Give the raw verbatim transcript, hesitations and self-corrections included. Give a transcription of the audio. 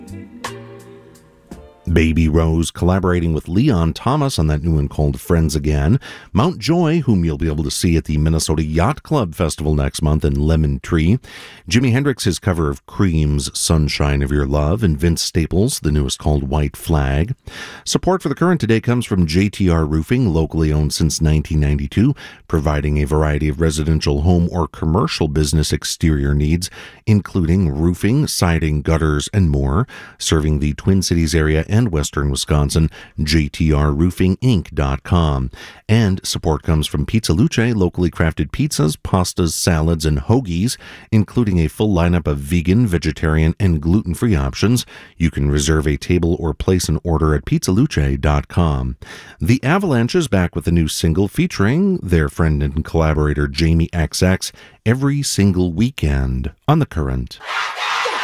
Baby Rose collaborating with Leon Thomas on that new one called Friends Again. Mount Joy, whom you'll be able to see at the Minnesota Yacht Club Festival next month in Lemon Tree. Jimi Hendrix, his cover of Cream's Sunshine of Your Love. And Vince Staples, the newest called White Flag. Support for the current today comes from J T R Roofing, locally owned since nineteen ninety-two, providing a variety of residential, home, or commercial business exterior needs, including roofing, siding, gutters, and more, serving the Twin Cities area and western Wisconsin. J T R roofing inc dot com. And support comes from Pizza Luce, locally crafted pizzas, pastas, salads, and hoagies, including a full lineup of vegan, vegetarian, and gluten-free options. You can reserve a table or place an order at pizza luce dot com. The Avalanche is back with a new single featuring their friend and collaborator Jamie X X, Every Single Weekend, on The Current.